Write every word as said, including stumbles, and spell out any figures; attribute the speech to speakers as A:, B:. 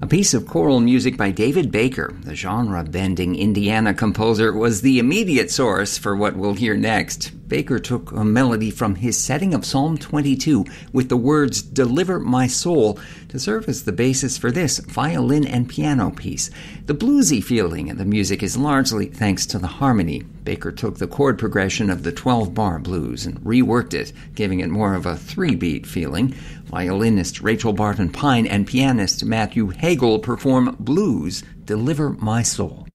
A: A piece of choral music by David Baker, the genre-bending Indiana composer, was the immediate source for what we'll hear next. Baker took a melody from his setting of Psalm twenty-two with the words, "Deliver my soul," to serve as the basis for this violin and piano piece. The bluesy feeling in the music is largely thanks to the harmony. Baker took the chord progression of the twelve-bar blues and reworked it, giving it more of a three-beat feeling. Violinist Rachel Barton Pine and pianist Matthew Hagel perform Blues, Deliver My Soul.